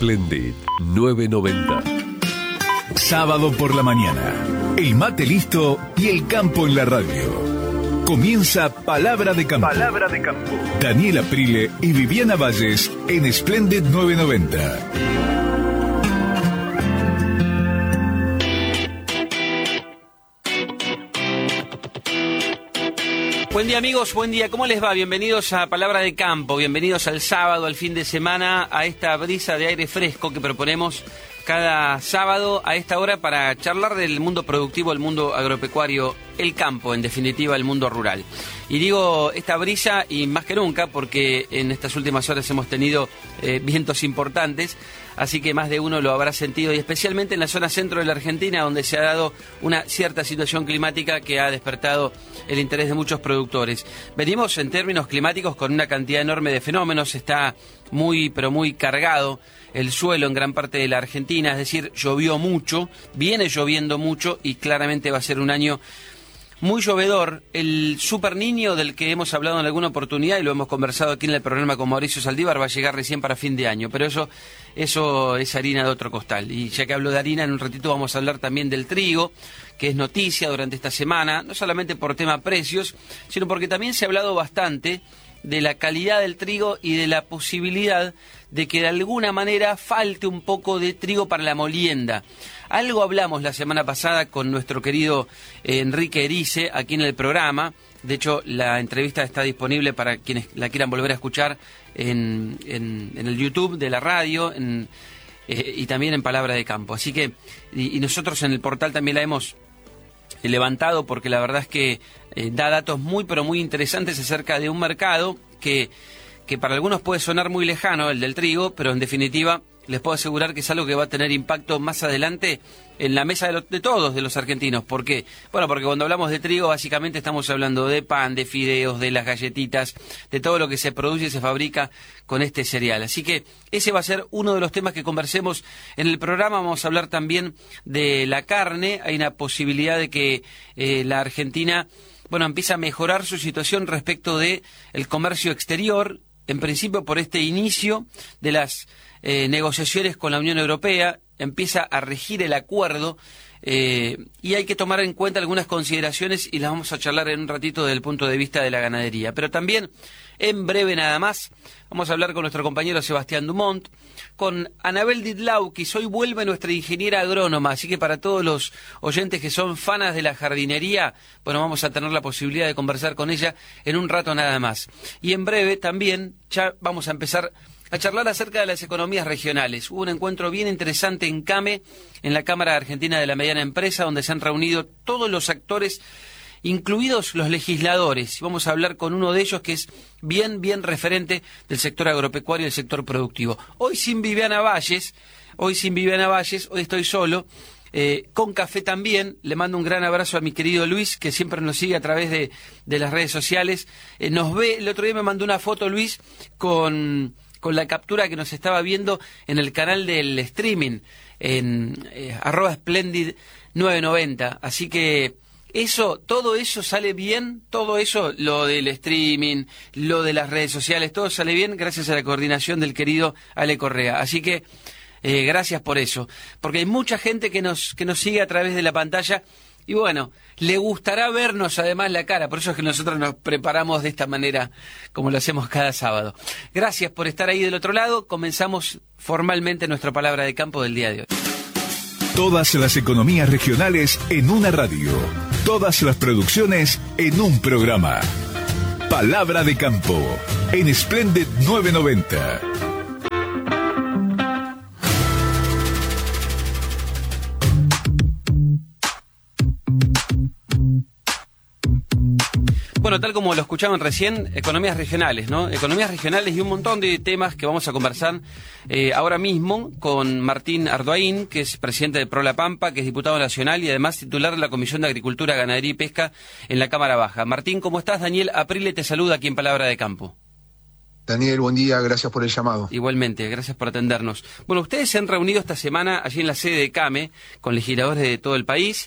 Splendid 990. Sábado por la mañana, el mate listo y el campo en la radio. Comienza Palabra de Campo. Palabra de Campo. Daniel Aprile y Viviana Valles en Splendid 990. Buen día amigos, buen día, ¿cómo les va? Bienvenidos a Palabra de Campo, bienvenidos al sábado, al fin de semana, a esta brisa de aire fresco que proponemos cada sábado a esta hora para charlar del mundo productivo, el mundo agropecuario, el campo, en definitiva, el mundo rural. Y digo esta brisa y más que nunca porque en estas últimas horas hemos tenido vientos importantes, así que más de uno lo habrá sentido, y especialmente en la zona centro de la Argentina, donde se ha dado una cierta situación climática que ha despertado el interés de muchos productores. Venimos en términos climáticos con una cantidad enorme de fenómenos, está muy, pero muy cargado el suelo en gran parte de la Argentina, es decir, llovió mucho, viene lloviendo mucho y claramente va a ser un año muy llovedor. El Super Niño del que hemos hablado en alguna oportunidad y lo hemos conversado aquí en el programa con Mauricio Saldívar va a llegar recién para fin de año, pero eso es harina de otro costal. Y ya que hablo de harina, en un ratito vamos a hablar también del trigo, que es noticia durante esta semana, no solamente por tema precios, sino porque también se ha hablado bastante de la calidad del trigo y de la posibilidad de que de alguna manera falte un poco de trigo para la molienda. Algo hablamos la semana pasada con nuestro querido Enrique Erice aquí en el programa. De hecho, la entrevista está disponible para quienes la quieran volver a escuchar en el YouTube de la radio y también en Palabra de Campo. Así que, y nosotros en el portal también la hemos levantado porque la verdad es que da datos muy pero muy interesantes acerca de un mercado que para algunos puede sonar muy lejano, el del trigo, pero en definitiva les puedo asegurar que es algo que va a tener impacto más adelante en la mesa de todos, de los argentinos. ¿Por qué? Bueno, porque cuando hablamos de trigo básicamente estamos hablando de pan, de fideos, de las galletitas, de todo lo que se produce y se fabrica con este cereal. Así que ese va a ser uno de los temas que conversemos en el programa. Vamos a hablar también de la carne. Hay una posibilidad de que la Argentina, empiece a mejorar su situación respecto de el comercio exterior, en principio por este inicio de las negociaciones con la Unión Europea, empieza a regir el acuerdo y hay que tomar en cuenta algunas consideraciones y las vamos a charlar en un ratito desde el punto de vista de la ganadería. Pero también, en breve nada más, vamos a hablar con nuestro compañero Sebastián Dumont, con Anabel Didlaukis. Hoy vuelve nuestra ingeniera agrónoma, así que para todos los oyentes que son fanas de la jardinería, vamos a tener la posibilidad de conversar con ella en un rato nada más. Y en breve también ya vamos a empezar a charlar acerca de las economías regionales. Hubo un encuentro bien interesante en CAME, en la Cámara Argentina de la Mediana Empresa, donde se han reunido todos los actores, incluidos los legisladores. Vamos a hablar con uno de ellos que es bien referente del sector agropecuario y del sector productivo. Hoy sin Viviana Valles, hoy estoy solo. Con café también, le mando un gran abrazo a mi querido Luis, que siempre nos sigue a través de las redes sociales. Nos ve, el otro día me mandó una foto Luis con la captura que nos estaba viendo en el canal del streaming, en @Splendid 990. Así que todo eso sale bien, todo eso, lo del streaming, lo de las redes sociales, todo sale bien gracias a la coordinación del querido Ale Correa. Así que gracias por eso, porque hay mucha gente que nos sigue a través de la pantalla y le gustará vernos además la cara, por eso es que nosotros nos preparamos de esta manera como lo hacemos cada sábado. Gracias por estar ahí del otro lado, comenzamos formalmente nuestra Palabra de Campo del día de hoy. Todas las economías regionales en una radio, todas las producciones en un programa. Palabra de Campo en Splendid 990. Tal como lo escuchaban recién, economías regionales, ¿no? Economías regionales y un montón de temas que vamos a conversar ahora mismo con Martín Ardoaín, que es presidente de Pro La Pampa, que es diputado nacional y además titular de la Comisión de Agricultura, Ganadería y Pesca en la Cámara Baja. Martín, ¿cómo estás? Daniel Aprile te saluda aquí en Palabra de Campo. Daniel, buen día, gracias por el llamado. Igualmente, gracias por atendernos. Ustedes se han reunido esta semana allí en la sede de CAME con legisladores de todo el país.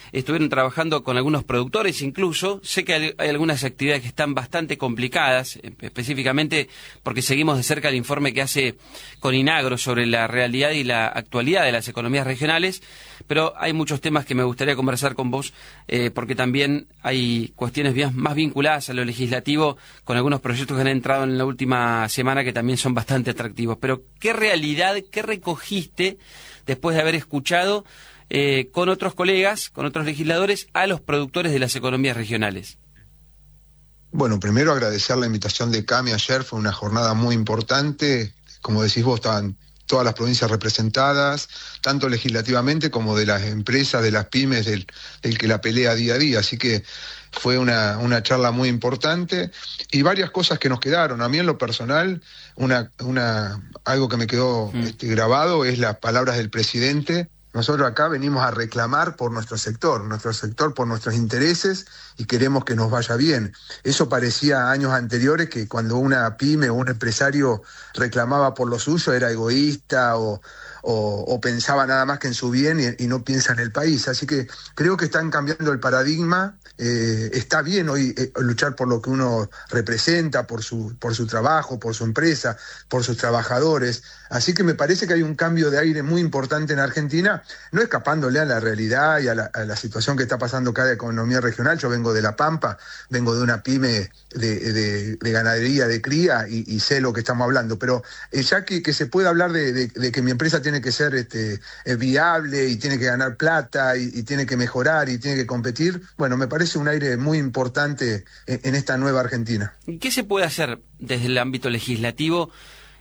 estuvieron trabajando con algunos productores incluso. Sé que hay algunas actividades que están bastante complicadas, específicamente porque seguimos de cerca el informe que hace Coninagro sobre la realidad y la actualidad de las economías regionales, pero hay muchos temas que me gustaría conversar con vos, porque también hay cuestiones más vinculadas a lo legislativo con algunos proyectos que han entrado en la última semana que también son bastante atractivos. Pero, ¿qué realidad, qué recogiste después de haber escuchado con otros colegas, con otros legisladores, a los productores de las economías regionales? Bueno, primero agradecer la invitación de Cami ayer, fue una jornada muy importante. Como decís vos, estaban todas las provincias representadas, tanto legislativamente como de las empresas, de las pymes, del que la pelea día a día. Así que fue una charla muy importante y varias cosas que nos quedaron. A mí en lo personal, algo que me quedó grabado es las palabras del presidente. Nosotros acá venimos a reclamar por nuestro sector por nuestros intereses y queremos que nos vaya bien. Eso parecía años anteriores que cuando una pyme o un empresario reclamaba por lo suyo era egoísta o pensaba nada más que en su bien y no piensa en el país. Así que creo que están cambiando el paradigma. Está bien hoy luchar por lo que uno representa, por su trabajo, por su empresa, por sus trabajadores. Así que me parece que hay un cambio de aire muy importante en Argentina, no escapándole a la realidad y a la situación que está pasando cada economía regional. Yo vengo de La Pampa, vengo de una pyme de ganadería, de cría, y sé lo que estamos hablando. Pero ya que se puede hablar de que mi empresa tiene que ser viable y tiene que ganar plata y tiene que mejorar y tiene que competir, bueno, me parece un aire muy importante en esta nueva Argentina. ¿Qué se puede hacer desde el ámbito legislativo?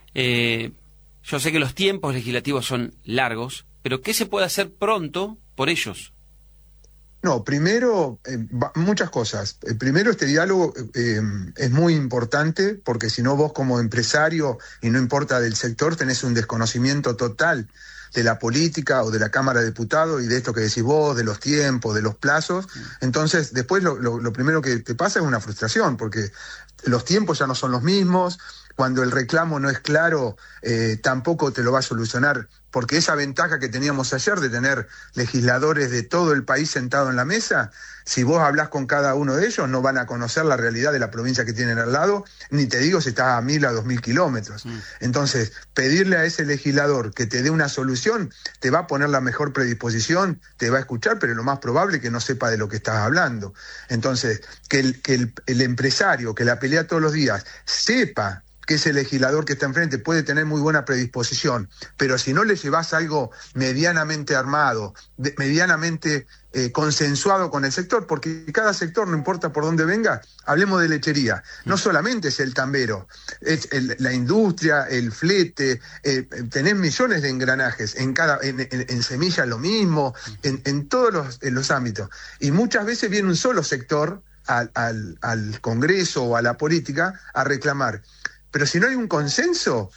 Yo sé que los tiempos legislativos son largos, pero ¿qué se puede hacer pronto por ellos? No, primero, muchas cosas. Primero, este diálogo es muy importante porque si no vos como empresario, y no importa del sector, tenés un desconocimiento total de la política o de la Cámara de Diputados y de esto que decís vos, de los tiempos, de los plazos. Entonces, después lo primero que te pasa es una frustración porque los tiempos ya no son los mismos. Cuando el reclamo no es claro, tampoco te lo va a solucionar, porque esa ventaja que teníamos ayer de tener legisladores de todo el país sentados en la mesa, si vos hablás con cada uno de ellos, no van a conocer la realidad de la provincia que tienen al lado, ni te digo si estás a 1.000 a 2.000 kilómetros. Entonces, pedirle a ese legislador que te dé una solución, te va a poner la mejor predisposición, te va a escuchar, pero lo más probable es que no sepa de lo que estás hablando. Entonces, que el empresario que la pelea todos los días sepa que ese legislador que está enfrente puede tener muy buena predisposición, pero si no le llevas algo medianamente armado, medianamente consensuado con el sector, porque cada sector, no importa por dónde venga, hablemos de lechería, no solamente es el tambero, es la industria, el flete, tenés millones de engranajes, en semillas lo mismo, en todos los ámbitos, y muchas veces viene un solo sector al Congreso o a la política a reclamar. Pero si no hay un consenso,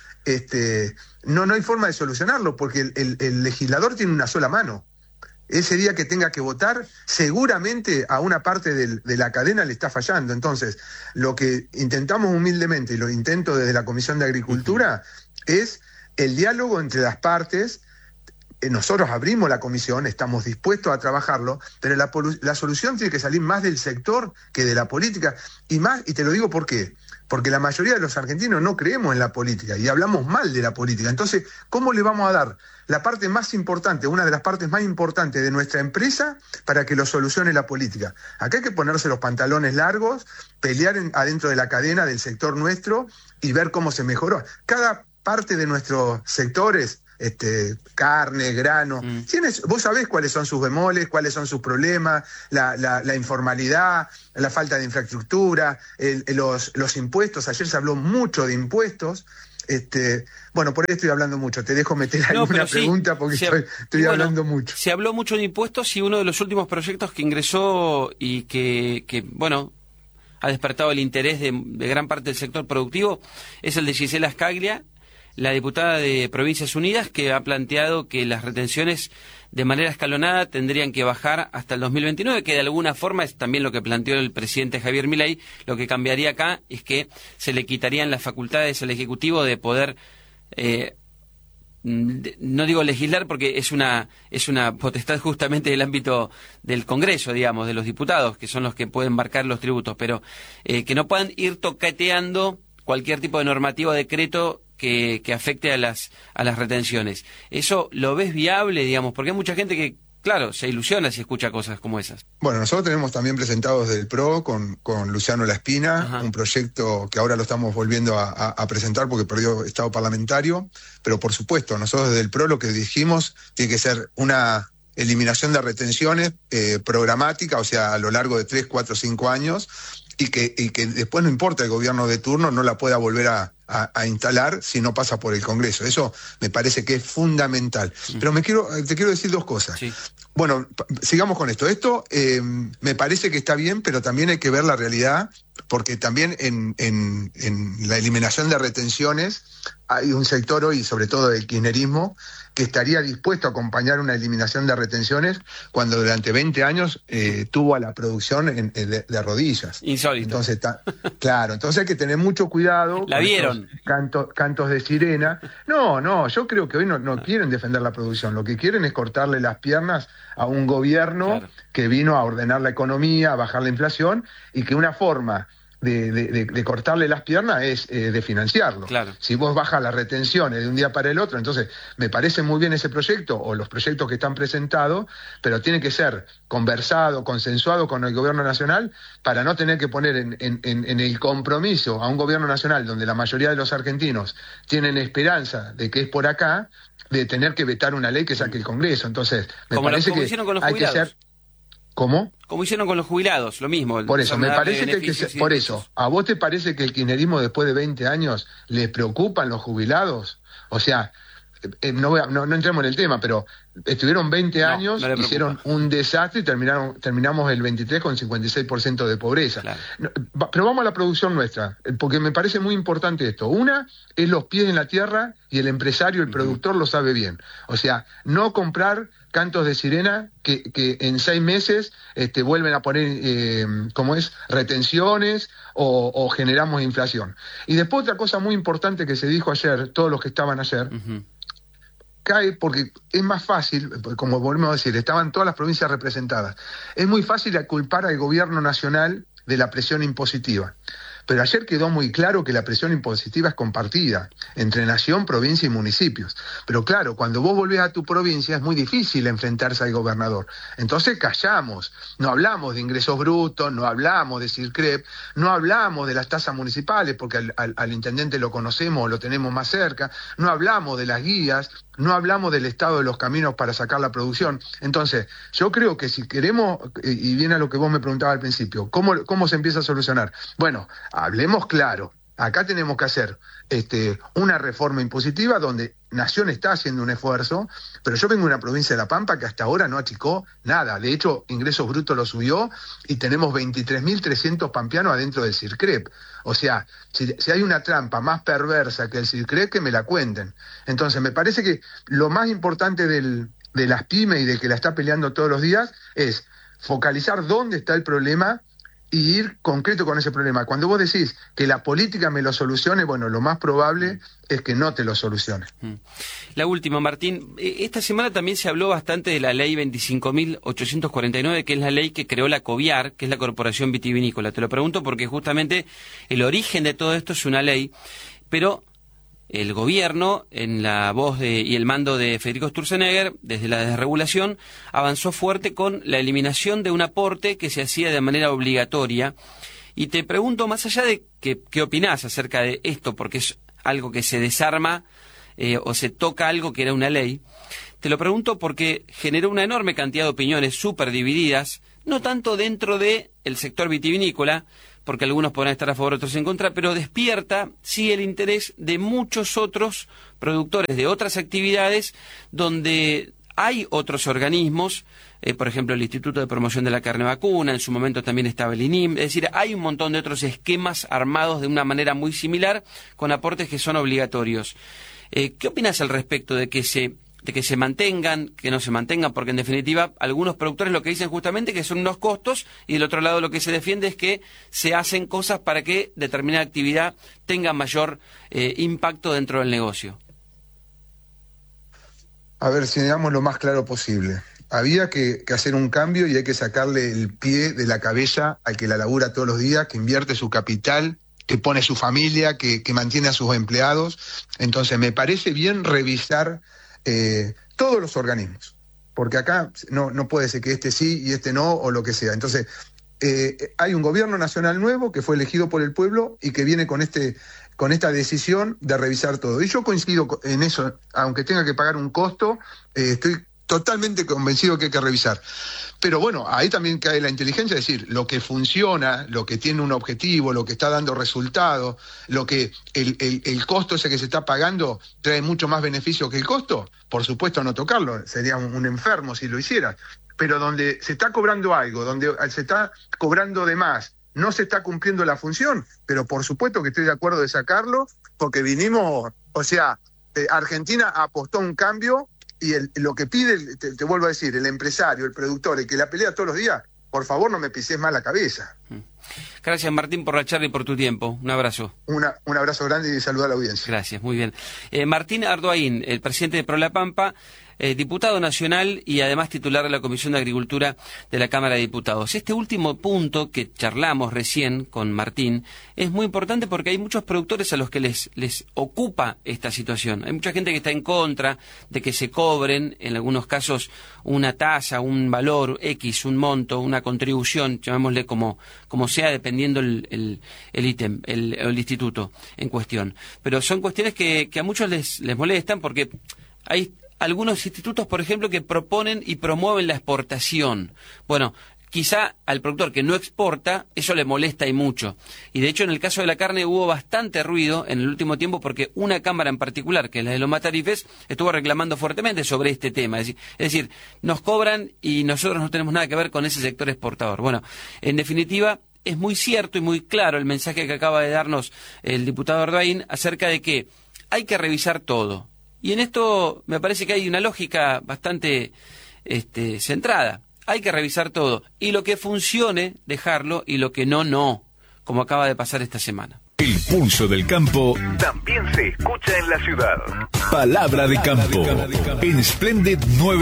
no hay forma de solucionarlo, porque el legislador tiene una sola mano. Ese día que tenga que votar, seguramente a una parte de la cadena le está fallando. Entonces, lo que intentamos humildemente, y lo intento desde la Comisión de Agricultura, es el diálogo entre las partes. Nosotros abrimos la comisión, estamos dispuestos a trabajarlo, pero la solución tiene que salir más del sector que de la política. Y te lo digo por qué. Porque la mayoría de los argentinos no creemos en la política y hablamos mal de la política. Entonces, ¿cómo le vamos a dar la parte más importante, una de las partes más importantes de nuestra empresa para que lo solucione la política? Acá hay que ponerse los pantalones largos, pelear adentro de la cadena del sector nuestro y ver cómo se mejoró. Cada parte de nuestros sectores, carne, grano, vos sabés cuáles son sus bemoles, cuáles son sus problemas, la informalidad, la falta de infraestructura, los impuestos. Ayer se habló mucho de impuestos. Bueno, por ahí estoy hablando mucho. Te dejo meter alguna pregunta porque estoy hablando mucho. Se habló mucho de impuestos y uno de los últimos proyectos que ingresó y que ha despertado el interés de gran parte del sector productivo es el de Gisela Scaglia, la diputada de Provincias Unidas, que ha planteado que las retenciones de manera escalonada tendrían que bajar hasta el 2029, que de alguna forma es también lo que planteó el presidente Javier Milei. Lo que cambiaría acá es que se le quitarían las facultades al Ejecutivo de poder no digo legislar porque es una potestad justamente del ámbito del Congreso, digamos, de los diputados, que son los que pueden marcar los tributos, pero que no puedan ir toqueteando cualquier tipo de normativa o decreto que afecte a las retenciones. ¿Eso lo ves viable, digamos? Porque hay mucha gente que, claro, se ilusiona si escucha cosas como esas. Bueno, nosotros tenemos también presentados del PRO con Luciano Laspina, Ajá. un proyecto que ahora lo estamos volviendo a presentar porque perdió estado parlamentario, pero por supuesto, nosotros desde el PRO lo que dijimos tiene que ser una eliminación de retenciones programática, o sea, a lo largo de 3, 4, 5 años, y que después no importa el gobierno de turno, no la pueda volver a instalar si no pasa por el Congreso. Eso me parece que es fundamental. Pero te quiero decir dos cosas. Sí. Bueno, sigamos con esto. Esto me parece que está bien, pero también hay que ver la realidad, porque también en la eliminación de retenciones hay un sector hoy, sobre todo del kirchnerismo, que estaría dispuesto a acompañar una eliminación de retenciones cuando durante 20 años tuvo a la producción de rodillas. Insólito. Entonces, claro, entonces hay que tener mucho cuidado. ¿La vieron? Cantos de sirena. No, yo creo que hoy no quieren defender la producción, lo que quieren es cortarle las piernas a un gobierno, claro, que vino a ordenar la economía, a bajar la inflación, y que una forma de cortarle las piernas es de financiarlo. Claro. Si vos bajas las retenciones de un día para el otro, entonces me parece muy bien ese proyecto o los proyectos que están presentados, pero tiene que ser conversado, consensuado con el gobierno nacional para no tener que poner en el compromiso a un gobierno nacional donde la mayoría de los argentinos tienen esperanza de que es por acá, de tener que vetar una ley que saque el Congreso. Entonces, me parece que hicieron con los hay que jubilados. ser... ¿Cómo? Como hicieron con los jubilados, lo mismo. Por eso, me parece que por eso, ¿a vos te parece que el kirchnerismo después de 20 años les preocupan los jubilados? O sea, no entremos en el tema, pero estuvieron 20 años, hicieron un desastre y terminamos el 23 con 56% de pobreza. Claro. Pero vamos a la producción nuestra, porque me parece muy importante esto. Una es los pies en la tierra y el empresario, el productor lo sabe bien. O sea, no comprar cantos de sirena que en 6 meses vuelven a poner, retenciones o generamos inflación. Y después otra cosa muy importante que se dijo ayer, todos los que estaban ayer, cae porque es más fácil, como volvemos a decir, estaban todas las provincias representadas, es muy fácil culpar al gobierno nacional de la presión impositiva. Pero ayer quedó muy claro que la presión impositiva es compartida entre nación, provincia y municipios. Pero claro, cuando vos volvés a tu provincia es muy difícil enfrentarse al gobernador. Entonces callamos, no hablamos de ingresos brutos, no hablamos de CIRCREP, no hablamos de las tasas municipales porque al intendente lo conocemos, lo tenemos más cerca, no hablamos de las guías, no hablamos del estado de los caminos para sacar la producción. Entonces, yo creo que si queremos, y viene a lo que vos me preguntabas al principio, ¿cómo se empieza a solucionar? Bueno, hablemos claro. Acá tenemos que hacer una reforma impositiva donde Nación está haciendo un esfuerzo, pero yo vengo de una provincia de La Pampa que hasta ahora no achicó nada. De hecho, ingresos brutos lo subió y tenemos 23.300 pampeanos adentro del CIRCREP. O sea, si hay una trampa más perversa que el CIRCREP, que me la cuenten. Entonces, me parece que lo más importante de las pymes y del que la está peleando todos los días es focalizar dónde está el problema y ir concreto con ese problema. Cuando vos decís que la política me lo solucione, bueno, lo más probable es que no te lo solucione. La última, Martín. Esta semana también se habló bastante de la ley 25.849, que es la ley que creó la COVIAR, que es la Corporación Vitivinícola. Te lo pregunto porque justamente el origen de todo esto es una ley, pero el gobierno, en la voz y el mando de Federico Sturzenegger, desde la desregulación, avanzó fuerte con la eliminación de un aporte que se hacía de manera obligatoria. Y te pregunto, más allá de qué opinás acerca de esto, porque es algo que se desarma o se toca algo que era una ley, te lo pregunto porque generó una enorme cantidad de opiniones súper divididas, no tanto dentro del sector vitivinícola, porque algunos podrán estar a favor, otros en contra, pero despierta, sí, el interés de muchos otros productores de otras actividades donde hay otros organismos, por ejemplo, el Instituto de Promoción de la Carne Vacuna, en su momento también estaba el INIM, es decir, hay un montón de otros esquemas armados de una manera muy similar, con aportes que son obligatorios. ¿Qué opinas al respecto de que se mantengan, que no se mantengan? Porque en definitiva algunos productores lo que dicen justamente que son unos costos y del otro lado lo que se defiende es que se hacen cosas para que determinada actividad tenga mayor impacto dentro del negocio. A ver, si digamos lo más claro posible. Había que hacer un cambio y hay que sacarle el pie de la cabeza al que la labura todos los días, que invierte su capital, que pone su familia, que mantiene a sus empleados. Entonces me parece bien revisar todos los organismos, porque acá no puede ser que este sí y este no o lo que sea. Entonces hay un gobierno nacional nuevo que fue elegido por el pueblo y que viene con esta decisión de revisar todo. Y yo coincido en eso, aunque tenga que pagar un costo, estoy totalmente convencido que hay que revisar. Pero bueno, ahí también cae la inteligencia, es decir, lo que funciona, lo que tiene un objetivo, lo que está dando resultados, lo que el costo ese que se está pagando trae mucho más beneficio que el costo, por supuesto no tocarlo, sería un enfermo si lo hiciera. Pero donde se está cobrando algo, donde se está cobrando de más, no se está cumpliendo la función, pero por supuesto que estoy de acuerdo de sacarlo, porque vinimos, o sea, Argentina apostó a un cambio y lo que pide, te vuelvo a decir, el empresario, el productor, el que la pelea todos los días, por favor no me pises más la cabeza. Gracias, Martín, por la charla y por tu tiempo. Un abrazo. Un abrazo grande y saludo a la audiencia. Gracias, muy bien. Martín Ardoaín, el presidente de ProLaPampa, diputado nacional y además titular de la Comisión de Agricultura de la Cámara de Diputados. Este último punto que charlamos recién con Martín es muy importante porque hay muchos productores a los que les ocupa esta situación. Hay mucha gente que está en contra de que se cobren, en algunos casos, una tasa, un valor X, un monto, una contribución, llamémosle como sea, dependiendo el ítem, el instituto en cuestión. Pero son cuestiones que a muchos les molestan porque hay algunos institutos, por ejemplo, que proponen y promueven la exportación. Bueno, quizá al productor que no exporta, eso le molesta y mucho. Y de hecho, en el caso de la carne hubo bastante ruido en el último tiempo porque una cámara en particular, que es la de los matarifes, estuvo reclamando fuertemente sobre este tema. Es decir, nos cobran y nosotros no tenemos nada que ver con ese sector exportador. Bueno, en definitiva, es muy cierto y muy claro el mensaje que acaba de darnos el diputado Ardoaín acerca de que hay que revisar todo. Y en esto me parece que hay una lógica bastante centrada. Hay que revisar todo. Y lo que funcione, dejarlo, y lo que no, como acaba de pasar esta semana. El pulso del campo también se escucha en la ciudad. Palabra de campo en Splendid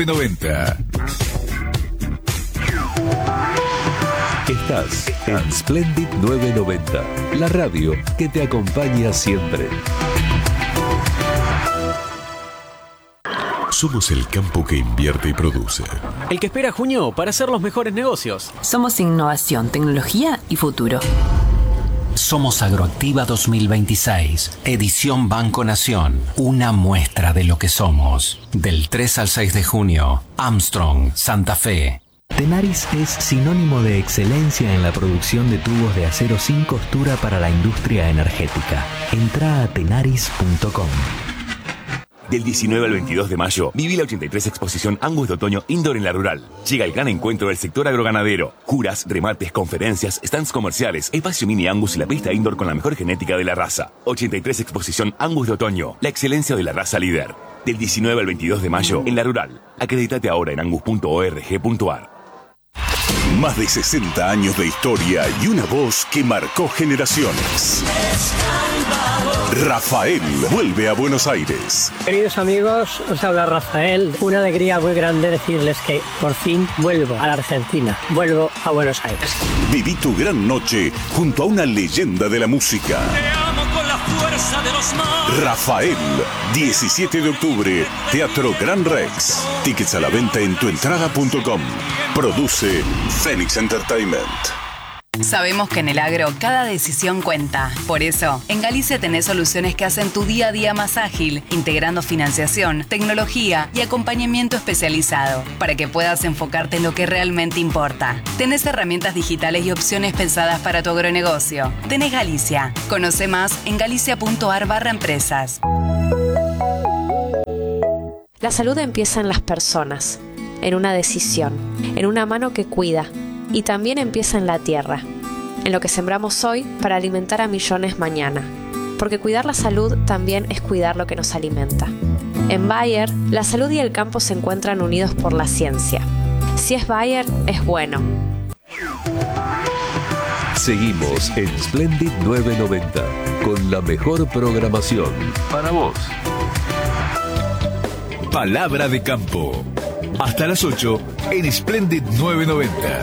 990. Estás en Splendid 990, la radio que te acompaña siempre. Somos el campo que invierte y produce. El que espera junio para hacer los mejores negocios. Somos innovación, tecnología y futuro. Somos Agroactiva 2026, edición Banco Nación. Una muestra de lo que somos. Del 3 al 6 de junio, Armstrong, Santa Fe. Tenaris es sinónimo de excelencia en la producción de tubos de acero sin costura para la industria energética. Entra a tenaris.com. Del 19 al 22 de mayo, viví la 83 Exposición Angus de Otoño Indoor en La Rural. Llega el gran encuentro del sector agroganadero. Juras, remates, conferencias, stands comerciales, espacio mini Angus y la pista indoor con la mejor genética de la raza. 83 Exposición Angus de Otoño, la excelencia de la raza líder. Del 19 al 22 de mayo, en La Rural. Acredítate ahora en angus.org.ar. Más de 60 años de historia y una voz que marcó generaciones. Rafael vuelve a Buenos Aires. Queridos amigos, os habla Rafael. Una alegría muy grande decirles que por fin vuelvo a la Argentina. Vuelvo a Buenos Aires. Viví tu gran noche junto a una leyenda de la música. Te amo con la fuerza de los mares. Rafael, 17 de octubre, Teatro Gran Rex. Tickets a la venta en tuentrada.com. Produce Phoenix Entertainment. Sabemos que en el agro cada decisión cuenta. Por eso, en Galicia tenés soluciones que hacen tu día a día más ágil, integrando financiación, tecnología y acompañamiento especializado, para que puedas enfocarte en lo que realmente importa. Tenés herramientas digitales y opciones pensadas para tu agronegocio. Tenés Galicia. Conoce más en galicia.ar/empresas. La salud empieza en las personas, en una decisión, en una mano que cuida. Y también empieza en la tierra, en lo que sembramos hoy para alimentar a millones mañana. Porque cuidar la salud también es cuidar lo que nos alimenta. En Bayer, la salud y el campo se encuentran unidos por la ciencia. Si es Bayer, es bueno. Seguimos en Splendid 990, con la mejor programación para vos. Palabra de Campo. Hasta las 8 en Splendid 990.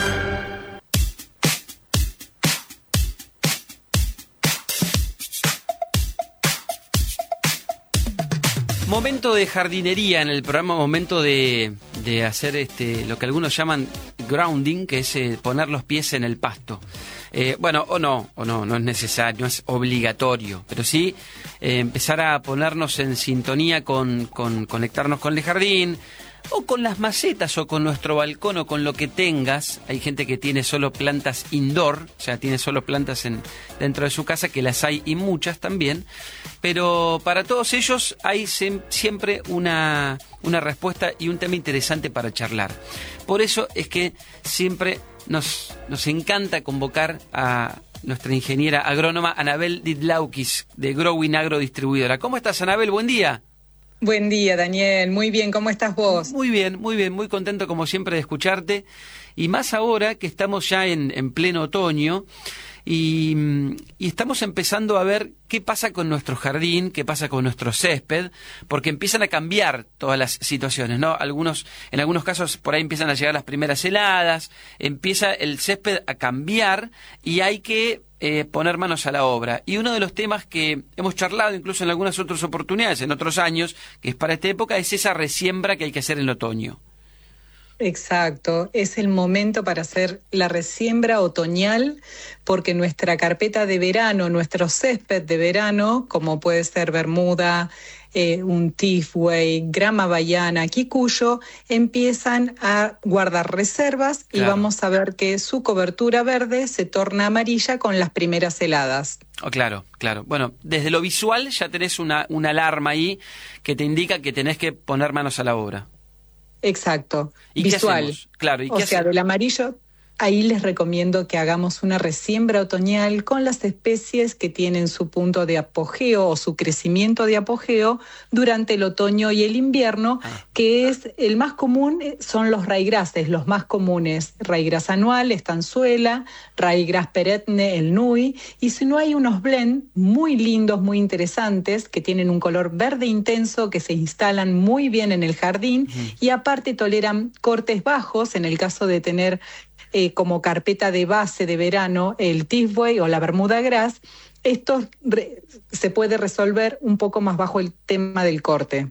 Momento de jardinería en el programa, momento de hacer lo que algunos llaman grounding, que es poner los pies en el pasto. Bueno, no es necesario, no es obligatorio, pero sí empezar a ponernos en sintonía con conectarnos con el jardín, o con las macetas, o con nuestro balcón, o con lo que tengas. Hay gente que tiene solo plantas indoor, o sea, tiene solo plantas dentro de su casa, que las hay y muchas también. Pero para todos ellos hay siempre una respuesta y un tema interesante para charlar. Por eso es que siempre nos encanta convocar a nuestra ingeniera agrónoma Anabel Didlaukis, de Growing Agro Distribuidora. ¿Cómo estás, Anabel? Buen día. Buen día, Daniel. Muy bien, ¿cómo estás vos? Muy bien, muy contento como siempre de escucharte, y más ahora que estamos ya en pleno otoño y estamos empezando a ver qué pasa con nuestro jardín, qué pasa con nuestro césped, porque empiezan a cambiar todas las situaciones, ¿no? En algunos casos por ahí empiezan a llegar las primeras heladas, empieza el césped a cambiar y hay que poner manos a la obra. Y uno de los temas que hemos charlado incluso en algunas otras oportunidades, en otros años, que es para esta época, es esa resiembra que hay que hacer en otoño. Exacto, es el momento para hacer la resiembra otoñal, porque nuestra carpeta de verano, nuestro césped de verano, como puede ser bermuda, un tifway, grama bayana, kikuyo, empiezan a guardar reservas. Claro. Y vamos a ver que su cobertura verde se torna amarilla con las primeras heladas. Oh, claro. Bueno, desde lo visual ya tenés una alarma ahí que te indica que tenés que poner manos a la obra. Exacto, ¿Y visual. ¿Qué hacemos? Claro, ¿y o sea, del amarillo, ahí les recomiendo que hagamos una resiembra otoñal con las especies que tienen su punto de apogeo o su crecimiento de apogeo durante el otoño y el invierno, que es el más común, son los raigrases, los más comunes: raigras anual, estanzuela, raigras perenne, el nui, y si no hay unos blend muy lindos, muy interesantes, que tienen un color verde intenso, que se instalan muy bien en el jardín, y aparte toleran cortes bajos, en el caso de tener como carpeta de base de verano el tifway o la bermuda grass. Esto se puede resolver un poco más bajo el tema del corte.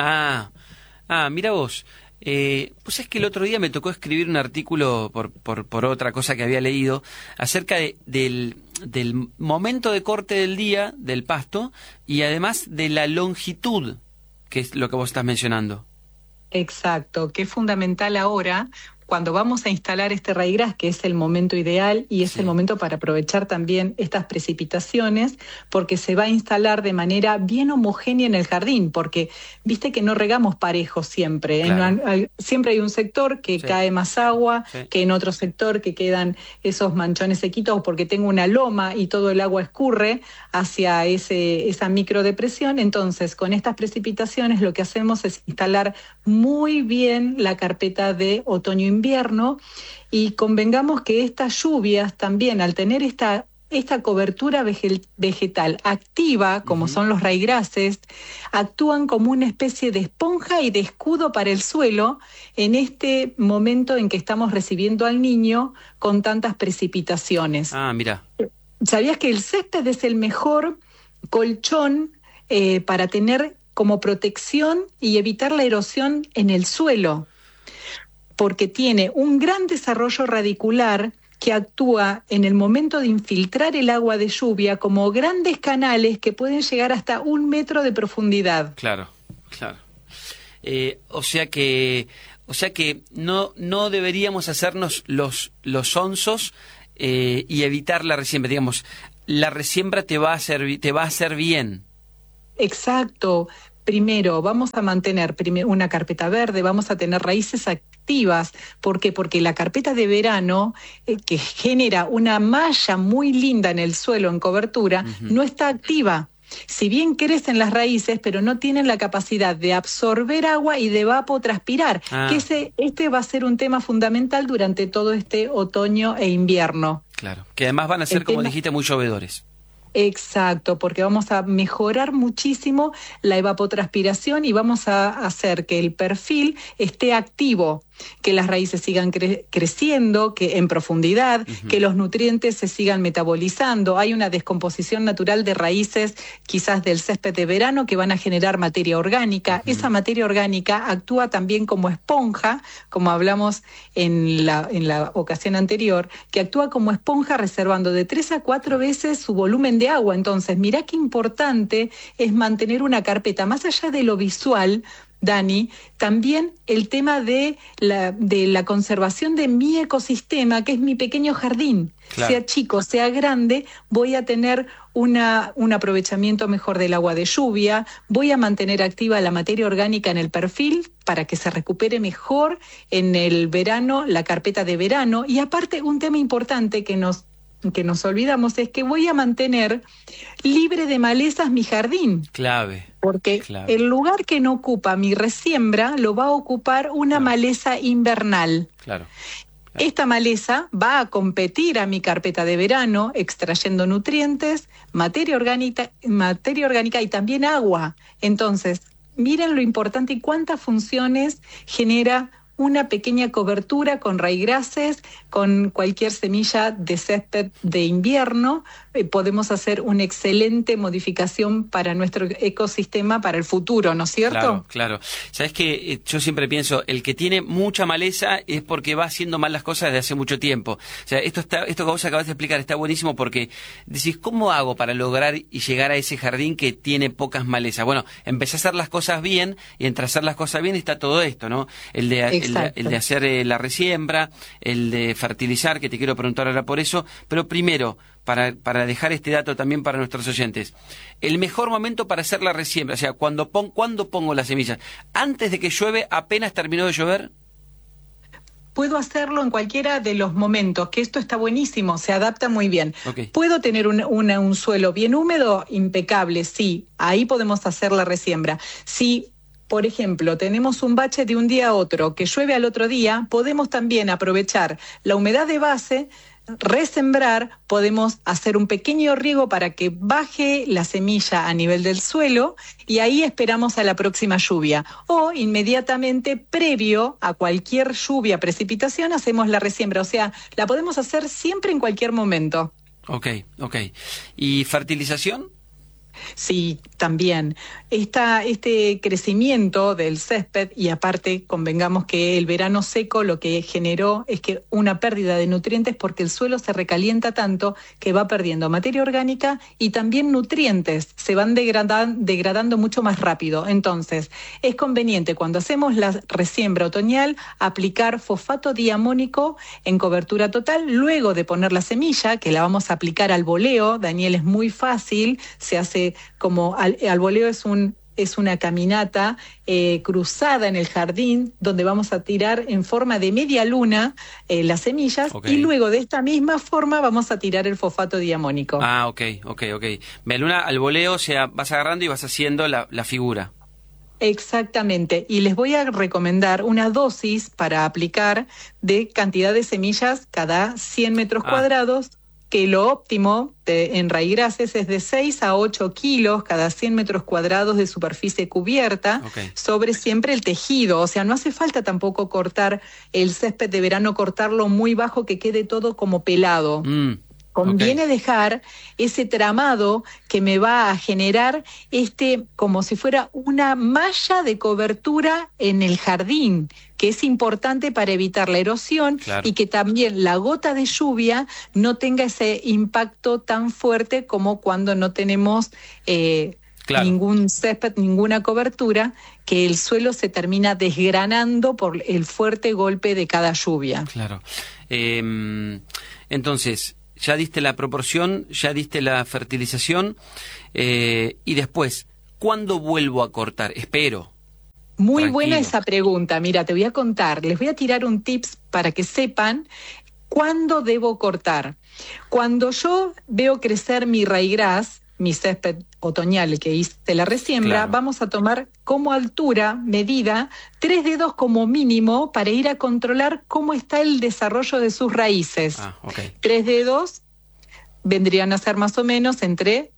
Mira vos. Pues es que el otro día me tocó escribir un artículo por otra cosa que había leído acerca del momento de corte del día del pasto, y además de la longitud, que es lo que vos estás mencionando. Exacto, que es fundamental ahora cuando vamos a instalar este raigras, que es el momento ideal y es el momento para aprovechar también estas precipitaciones, porque se va a instalar de manera bien homogénea en el jardín, porque viste que no regamos parejos siempre. Claro. Siempre hay un sector que cae más agua, que en otro sector que quedan esos manchones sequitos porque tengo una loma y todo el agua escurre hacia esa microdepresión. Entonces, con estas precipitaciones lo que hacemos es instalar muy bien la carpeta de otoño-invierno, y convengamos que estas lluvias también, al tener esta cobertura vegetal activa, como son los raigrases, actúan como una especie de esponja y de escudo para el suelo en este momento en que estamos recibiendo al niño con tantas precipitaciones. Mira. ¿Sabías que el césped es el mejor colchón para tener como protección y evitar la erosión en el suelo? Porque tiene un gran desarrollo radicular que actúa en el momento de infiltrar el agua de lluvia como grandes canales que pueden llegar hasta 1 metro de profundidad. Claro. O sea que no deberíamos hacernos los onzos y evitar la resiembra. Digamos, la resiembra te va a hacer bien. Exacto. Primero, vamos a mantener una carpeta verde, vamos a tener raíces activas. ¿Por qué? Porque la carpeta de verano, que genera una malla muy linda en el suelo, en cobertura, no está activa. Si bien crecen las raíces, pero no tienen la capacidad de absorber agua y de evapotranspirar, que este va a ser un tema fundamental durante todo este otoño e invierno. Claro, que además van a ser, como dijiste, muy llovedores. Exacto, porque vamos a mejorar muchísimo la evapotranspiración y vamos a hacer que el perfil esté activo, que las raíces sigan creciendo, que en profundidad, que los nutrientes se sigan metabolizando. Hay una descomposición natural de raíces, quizás del césped de verano, que van a generar materia orgánica. Esa materia orgánica actúa también como esponja, como hablamos en la ocasión anterior, que actúa como esponja reservando de 3 a 4 veces su volumen de agua. Entonces, mirá qué importante es mantener una carpeta, más allá de lo visual, Dani, también el tema de la conservación de mi ecosistema, que es mi pequeño jardín. Claro. Sea chico, sea grande, voy a tener un aprovechamiento mejor del agua de lluvia, voy a mantener activa la materia orgánica en el perfil para que se recupere mejor en el verano, la carpeta de verano. Y aparte, un tema importante que nos olvidamos es que voy a mantener libre de malezas mi jardín. Clave. Porque el lugar que no ocupa mi resiembra lo va a ocupar una maleza invernal. Claro. Esta maleza va a competir a mi carpeta de verano, extrayendo nutrientes, materia orgánica y también agua. Entonces, miren lo importante y cuántas funciones genera una pequeña cobertura con raigrases, con cualquier semilla de césped de invierno. Podemos hacer una excelente modificación para nuestro ecosistema para el futuro, ¿no es cierto? Claro, claro. Sabes que yo siempre pienso, el que tiene mucha maleza es porque va haciendo mal las cosas desde hace mucho tiempo. O sea, esto que vos acabas de explicar está buenísimo porque decís, ¿cómo hago para lograr y llegar a ese jardín que tiene pocas malezas? Bueno, empecé a hacer las cosas bien y entre hacer las cosas bien está todo esto, ¿no? El de hacer la resiembra, el de fertilizar, que te quiero preguntar ahora por eso, pero primero, para dejar este dato también para nuestros oyentes, el mejor momento para hacer la resiembra, o sea, ¿cuándo pongo las semillas? ¿Antes de que llueve, apenas terminó de llover? Puedo hacerlo en cualquiera de los momentos, que esto está buenísimo, se adapta muy bien. Okay. ¿Puedo tener un suelo bien húmedo? Impecable, sí, ahí podemos hacer la resiembra. Sí. Por ejemplo, tenemos un bache de un día a otro, que llueve al otro día, podemos también aprovechar la humedad de base, resembrar, podemos hacer un pequeño riego para que baje la semilla a nivel del suelo y ahí esperamos a la próxima lluvia. O inmediatamente, previo a cualquier lluvia, precipitación, hacemos la resiembra. O sea, la podemos hacer siempre en cualquier momento. Ok. ¿Y fertilización? Sí, también. Este crecimiento del césped, y aparte convengamos que el verano seco lo que generó es que una pérdida de nutrientes porque el suelo se recalienta tanto que va perdiendo materia orgánica y también nutrientes, se van degradando mucho más rápido. Entonces, es conveniente cuando hacemos la resiembra otoñal aplicar fosfato diamónico en cobertura total, luego de poner la semilla, que la vamos a aplicar al voleo. Daniel, es muy fácil, se hace como al voleo es una caminata cruzada en el jardín donde vamos a tirar en forma de media luna las semillas y luego de esta misma forma vamos a tirar el fosfato diamónico. Ah, ok. Media luna al voleo, o sea, vas agarrando y vas haciendo la figura. Exactamente, y les voy a recomendar una dosis para aplicar de cantidad de semillas cada 100 metros cuadrados, que lo óptimo en raigrases es de 6 a 8 kilos cada 100 metros cuadrados de superficie cubierta sobre siempre el tejido. O sea, no hace falta tampoco cortar el césped de verano, cortarlo muy bajo que quede todo como pelado. Conviene dejar ese tramado que me va a generar como si fuera una malla de cobertura en el jardín, que es importante para evitar la erosión y que también la gota de lluvia no tenga ese impacto tan fuerte como cuando no tenemos ningún césped, ninguna cobertura, que el suelo se termina desgranando por el fuerte golpe de cada lluvia. Claro. Entonces, ya diste la proporción, ya diste la fertilización, y después, ¿cuándo vuelvo a cortar? Espero. Muy buena esa pregunta. Mira, te voy a contar, les voy a tirar un tips para que sepan cuándo debo cortar. Cuando yo veo crecer mi raigras, mi césped otoñal que hice la resiembra, vamos a tomar como altura, medida, 3 dedos como mínimo para ir a controlar cómo está el desarrollo de sus raíces. 3 dedos, vendrían a ser más o menos entre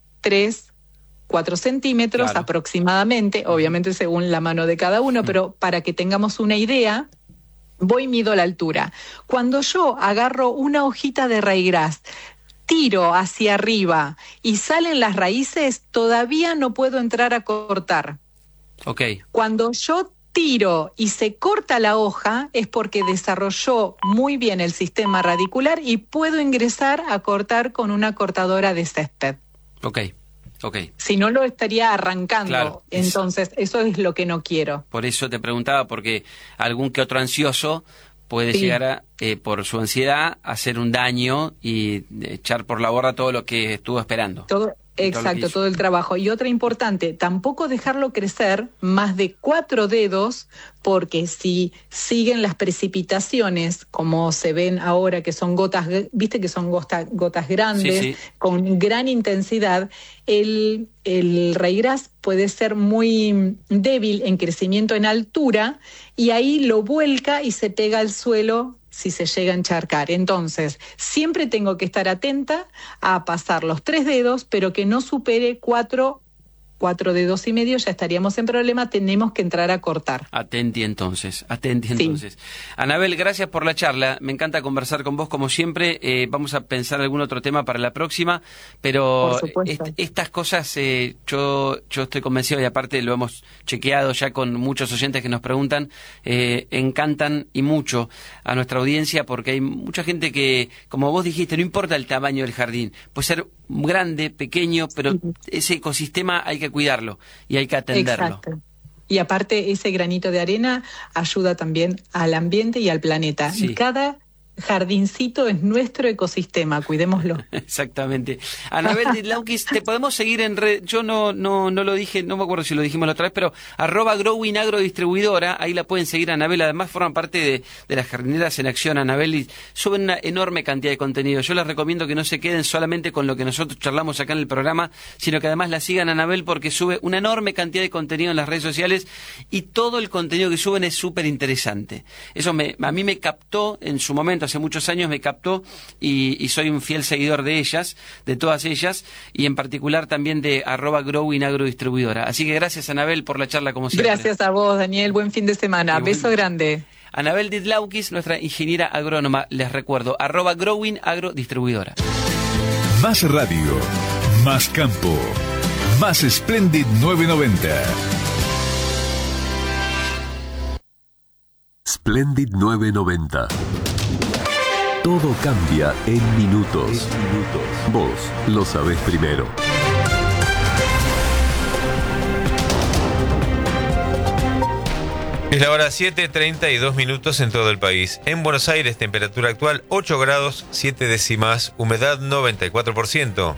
3-4 centímetros aproximadamente, obviamente según la mano de cada uno, pero para que tengamos una idea, voy y mido la altura. Cuando yo agarro una hojita de raigras, tiro hacia arriba y salen las raíces, todavía no puedo entrar a cortar. Okay. Cuando yo tiro y se corta la hoja es porque desarrolló muy bien el sistema radicular y puedo ingresar a cortar con una cortadora de césped. Okay. Si no lo estaría arrancando, claro, entonces eso es lo que no quiero. Por eso te preguntaba, porque algún que otro ansioso puede llegar a, por su ansiedad, a hacer un daño y echar por la borda todo lo que estuvo esperando. Exacto, todo el trabajo. Y otra importante, tampoco dejarlo crecer más de 4 dedos, porque si siguen las precipitaciones, como se ven ahora, que son gotas, viste que son gotas grandes, con gran intensidad, el raigras puede ser muy débil en crecimiento en altura, y ahí lo vuelca y se pega al suelo si se llega a encharcar. Entonces, siempre tengo que estar atenta a pasar los 3 dedos, pero que no supere 4 dedos y medio, ya estaríamos en problema, tenemos que entrar a cortar. Atenti entonces. Anabel, gracias por la charla, me encanta conversar con vos como siempre, vamos a pensar algún otro tema para la próxima, pero estas cosas yo estoy convencido, y aparte lo hemos chequeado ya con muchos oyentes que nos preguntan, encantan y mucho a nuestra audiencia, porque hay mucha gente que, como vos dijiste, no importa el tamaño del jardín, puede ser grande, pequeño, pero ese ecosistema hay que cuidarlo y hay que atenderlo. Exacto. Y aparte ese granito de arena ayuda también al ambiente y al planeta. Y cada jardincito es nuestro ecosistema, cuidémoslo. Exactamente. Anabel Didlaukis, te podemos seguir en red. Yo no lo dije, no me acuerdo si lo dijimos la otra vez, pero @Growing Agro Distribuidora, ahí la pueden seguir. Anabel además forma parte de las jardineras en acción, Anabel, y suben una enorme cantidad de contenido. Yo les recomiendo que no se queden solamente con lo que nosotros charlamos acá en el programa, sino que además la sigan, Anabel, porque sube una enorme cantidad de contenido en las redes sociales, y todo el contenido que suben es súper interesante. Eso a mí me captó en su momento, hace muchos años me captó, y soy un fiel seguidor de ellas, de todas ellas, y en particular también de @Growing Agro Distribuidora. Así que gracias, Anabel, por la charla como siempre. Gracias a vos, Daniel, buen fin de semana, beso grande. Anabel Didlaukis, nuestra ingeniera agrónoma, les recuerdo, @Growing Agro Distribuidora. Más radio, más campo, más Splendid 990. Splendid 990. Todo cambia en minutos. Vos lo sabés primero. Es la hora 7:32 en todo el país. En Buenos Aires, temperatura actual 8 grados 7 décimas, humedad 94%.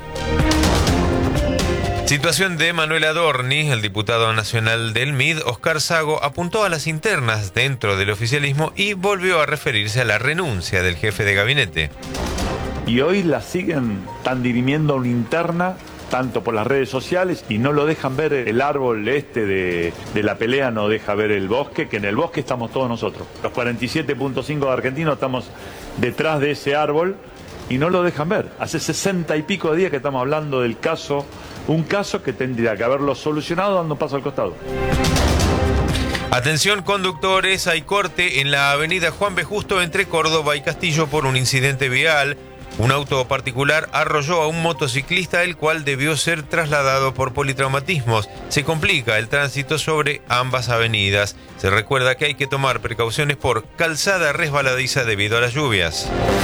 Situación de Manuel Adorni. El diputado nacional del MID, Oscar Sago, apuntó a las internas dentro del oficialismo y volvió a referirse a la renuncia del jefe de gabinete. Y hoy la están dirimiendo una interna, tanto por las redes sociales, y no lo dejan ver el árbol de la pelea, no deja ver el bosque, que en el bosque estamos todos nosotros. Los 47.5 de argentinos estamos detrás de ese árbol y no lo dejan ver. Hace 60 y pico de días que estamos hablando del caso, un caso que tendría que haberlo solucionado dando paso al costado. Atención conductores, hay corte en la avenida Juan B. Justo entre Córdoba y Castillo por un incidente vial. Un auto particular arrolló a un motociclista, el cual debió ser trasladado por politraumatismos. Se complica el tránsito sobre ambas avenidas. Se recuerda que hay que tomar precauciones por calzada resbaladiza debido a las lluvias.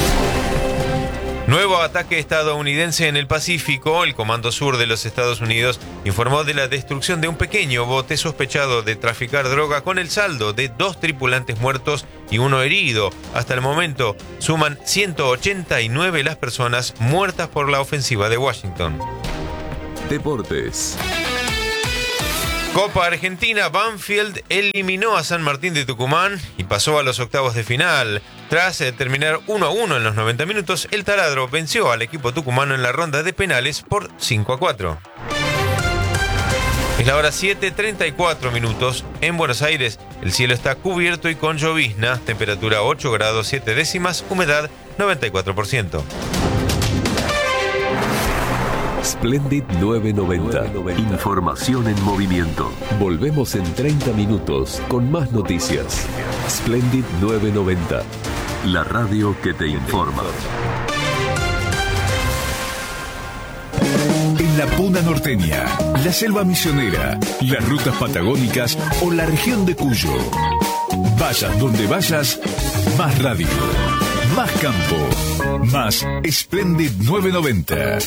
Nuevo ataque estadounidense en el Pacífico. El Comando Sur de los Estados Unidos informó de la destrucción de un pequeño bote sospechado de traficar droga, con el saldo de 2 tripulantes muertos y 1 herido. Hasta el momento suman 189 las personas muertas por la ofensiva de Washington. Deportes. Copa Argentina, Banfield eliminó a San Martín de Tucumán y pasó a los octavos de final. Tras terminar 1-1 en los 90 minutos, el taladro venció al equipo tucumano en la ronda de penales por 5-4. Es la hora 7:34 en Buenos Aires. El cielo está cubierto y con llovizna, temperatura 8 grados 7 décimas, humedad 94%. Splendid 990. Información en movimiento. Volvemos en 30 minutos con más noticias. Splendid 990. La radio que te informa. En la Puna norteña, la selva misionera, las rutas patagónicas o la región de Cuyo. Vayas donde vayas, más radio, más campo, más Splendid 990.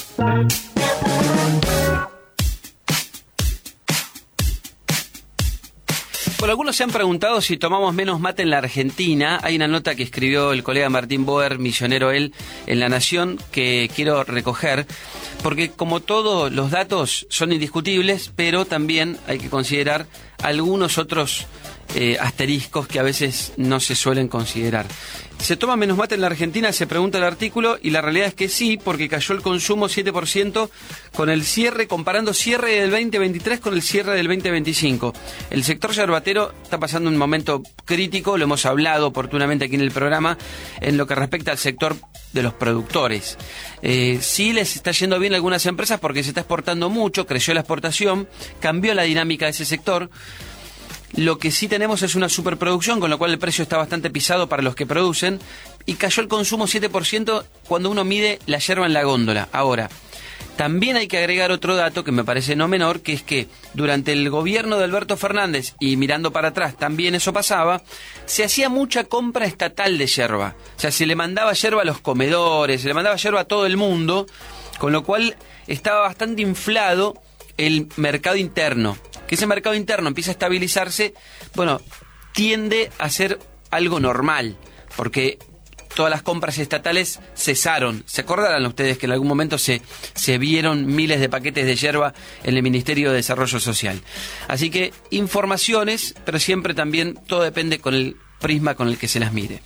Bueno, algunos se han preguntado si tomamos menos mate en la Argentina. Hay una nota que escribió el colega Martín Boer, misionero él, en La Nación, que quiero recoger, porque como todos los datos son indiscutibles, pero también hay que considerar algunos otros asteriscos que a veces no se suelen considerar. ¿Se toma menos mate en la Argentina? Se pregunta el artículo, y la realidad es que sí, porque cayó el consumo 7% con el cierre, comparando cierre del 2023 con el cierre del 2025. El sector yerbatero está pasando un momento crítico, lo hemos hablado oportunamente aquí en el programa, en lo que respecta al sector de los productores. Sí les está yendo bien a algunas empresas porque se está exportando mucho, creció la exportación, cambió la dinámica de ese sector. Lo que sí tenemos es una superproducción, con lo cual el precio está bastante pisado para los que producen, y cayó el consumo 7% cuando uno mide la yerba en la góndola. Ahora, también hay que agregar otro dato que me parece no menor, que es que durante el gobierno de Alberto Fernández, y mirando para atrás también eso pasaba, se hacía mucha compra estatal de yerba. O sea, se le mandaba yerba a los comedores, se le mandaba yerba a todo el mundo, con lo cual estaba bastante inflado el mercado interno. Que ese mercado interno empieza a estabilizarse, bueno, tiende a ser algo normal, porque todas las compras estatales cesaron. ¿Se acordarán ustedes que en algún momento se vieron miles de paquetes de yerba en el Ministerio de Desarrollo Social? Así que informaciones, pero siempre también todo depende con el prisma con el que se las mire.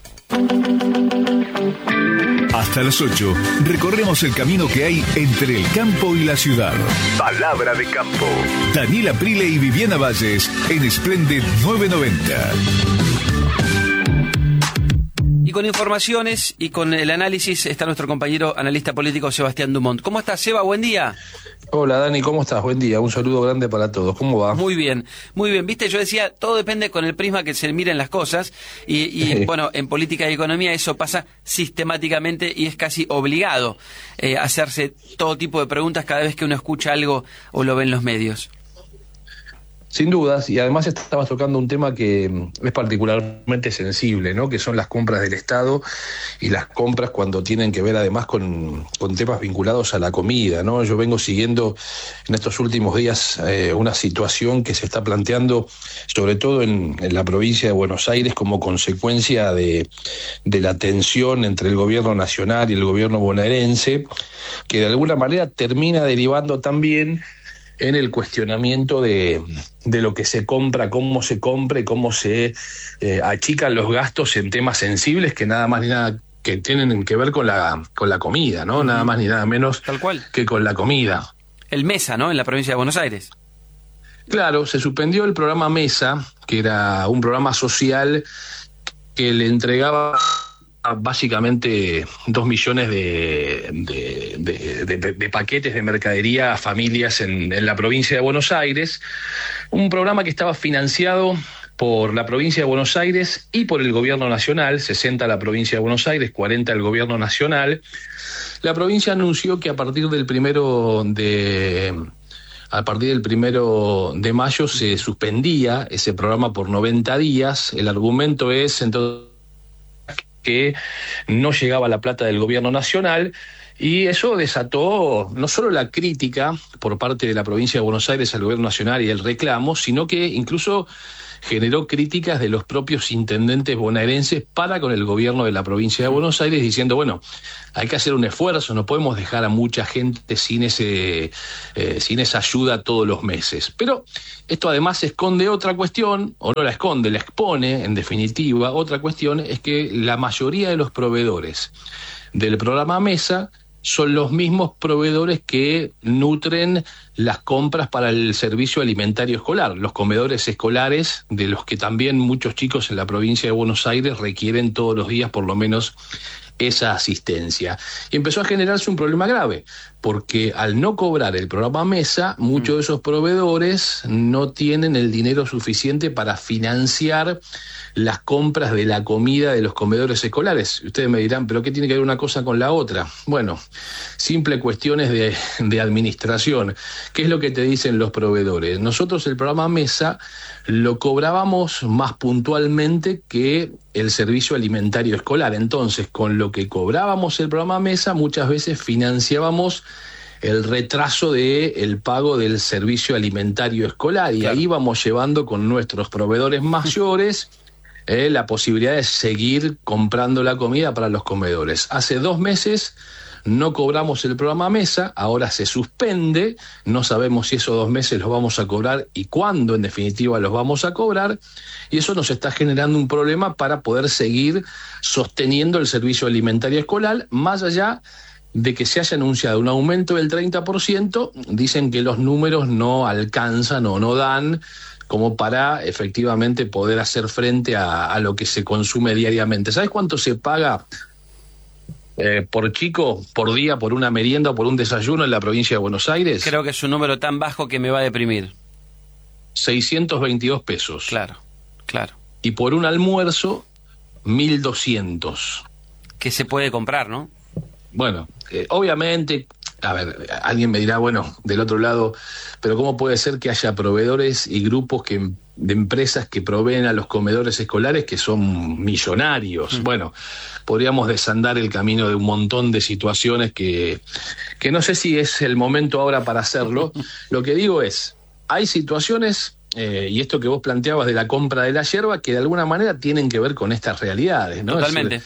Hasta las 8 recorremos el camino que hay entre el campo y la ciudad. Palabra de campo. Daniela Prile y Viviana Valles en Splendid 990. Y con informaciones y con el análisis está nuestro compañero analista político Sebastián Dumont. ¿Cómo estás, Seba? Buen día. Hola, Dani, ¿cómo estás? Buen día, un saludo grande para todos. ¿Cómo va? Muy bien, muy bien. Viste, yo decía, todo depende con el prisma que se miren las cosas y bueno, en política y economía eso pasa sistemáticamente y es casi obligado hacerse todo tipo de preguntas cada vez que uno escucha algo o lo ve en los medios. Sin dudas, y además estabas tocando un tema que es particularmente sensible, ¿no? Que son las compras del Estado y las compras cuando tienen que ver además con temas vinculados a la comida, ¿no? Yo vengo siguiendo en estos últimos días una situación que se está planteando sobre todo en la provincia de Buenos Aires como consecuencia de la tensión entre el gobierno nacional y el gobierno bonaerense, que de alguna manera termina derivando también en el cuestionamiento de lo que se compra, cómo se compra y cómo se achican los gastos en temas sensibles que nada más ni nada que tienen que ver con la comida, ¿no? Nada más ni nada menos tal cual que con la comida. El MESA, ¿no? En la provincia de Buenos Aires. Claro, se suspendió el programa MESA, que era un programa social que le entregaba básicamente 2 millones de paquetes de mercadería a familias en la provincia de Buenos Aires, un programa que estaba financiado por la provincia de Buenos Aires y por el gobierno nacional, 60 la provincia de Buenos Aires, 40 el gobierno nacional. La provincia anunció que a partir del 1 de mayo se suspendía ese programa por 90 días. El argumento es entonces que no llegaba la plata del gobierno nacional, y eso desató no solo la crítica por parte de la provincia de Buenos Aires al gobierno nacional y el reclamo, sino que incluso generó críticas de los propios intendentes bonaerenses para con el gobierno de la provincia de Buenos Aires, diciendo, bueno, hay que hacer un esfuerzo, no podemos dejar a mucha gente sin esa ayuda todos los meses. Pero esto además esconde otra cuestión, o no la esconde, la expone, en definitiva. Otra cuestión es que la mayoría de los proveedores del programa MESA son los mismos proveedores que nutren las compras para el servicio alimentario escolar, los comedores escolares, de los que también muchos chicos en la provincia de Buenos Aires requieren todos los días por lo menos esa asistencia. Y empezó a generarse un problema grave, porque al no cobrar el programa Mesa, muchos de esos proveedores no tienen el dinero suficiente para financiar las compras de la comida de los comedores escolares. Ustedes me dirán, ¿pero qué tiene que ver una cosa con la otra? Bueno, simple cuestiones de administración. ¿Qué es lo que te dicen los proveedores? Nosotros el programa Mesa lo cobrábamos más puntualmente que el servicio alimentario escolar. Entonces, con lo que cobrábamos el programa Mesa, muchas veces financiábamos el retraso del pago del servicio alimentario escolar, y ahí vamos llevando con nuestros proveedores mayores la posibilidad de seguir comprando la comida para los comedores. Hace 2 meses no cobramos el programa Mesa, ahora se suspende, no sabemos si esos 2 meses los vamos a cobrar y cuándo en definitiva los vamos a cobrar, y eso nos está generando un problema para poder seguir sosteniendo el servicio alimentario escolar, más allá de que se haya anunciado un aumento del 30%, dicen que los números no alcanzan o no dan como para efectivamente poder hacer frente a lo que se consume diariamente. ¿Sabes cuánto se paga por chico, por día, por una merienda o por un desayuno en la provincia de Buenos Aires? Creo que es un número tan bajo que me va a deprimir. 622 pesos. Claro. Y por un almuerzo, 1.200. Que se puede comprar, ¿no? Bueno, obviamente, a ver, alguien me dirá, bueno, del otro lado, pero ¿cómo puede ser que haya proveedores y grupos de empresas que proveen a los comedores escolares que son millonarios? Bueno, podríamos desandar el camino de un montón de situaciones que no sé si es el momento ahora para hacerlo. Lo que digo es, hay situaciones, y esto que vos planteabas de la compra de la yerba, que de alguna manera tienen que ver con estas realidades, ¿no? Totalmente.